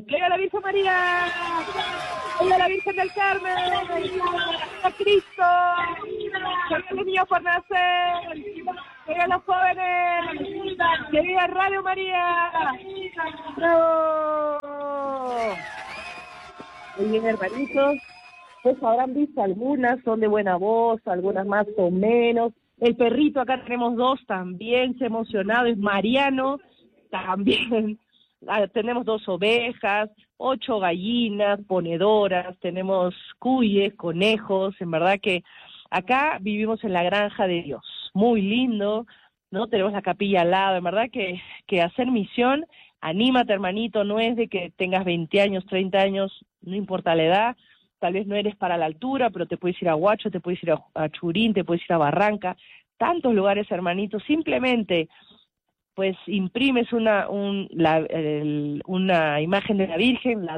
¡Viva la Virgen María! ¡Viva la Virgen del Carmen! ¡A Cristo! ¡Que viva los niños por nacer! ¡Que viva los jóvenes! ¡Que viva Radio María! ¡Bravo! Muy bien, hermanitos. Pues habrán visto algunas, son de buena voz, algunas más o menos. El perrito, acá tenemos dos también, se ha emocionado, es Mariano, también. Tenemos 2 ovejas, 8 gallinas, ponedoras, tenemos cuyes, conejos, en verdad que acá vivimos en la granja de Dios, muy lindo, ¿no? Tenemos la capilla al lado, en verdad que hacer misión, anímate hermanito, no es de que tengas 20 años, 30 años, no importa la edad, tal vez no eres para la altura, pero te puedes ir a Huacho, te puedes ir a Churín, te puedes ir a Barranca, tantos lugares hermanitos, simplemente pues imprimes una imagen de la Virgen, la